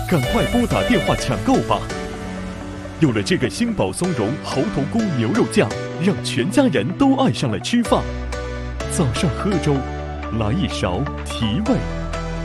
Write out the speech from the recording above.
赶快拨打电话抢购吧！有了这个新宝松茸猴头菇牛肉酱，让全家人都爱上了吃饭。早上喝粥，来一勺提味。